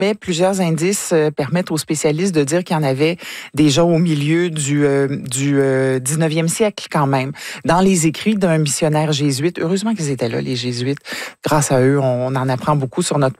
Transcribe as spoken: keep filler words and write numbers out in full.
Mais plusieurs indices euh, permettent aux spécialistes de dire qu'il y en avait déjà au milieu du, euh, du euh, dix-neuvième siècle quand même. Dans les écrits d'un missionnaire jésuite, heureusement qu'ils étaient là, les jésuites. Grâce à eux, on en apprend beaucoup sur notre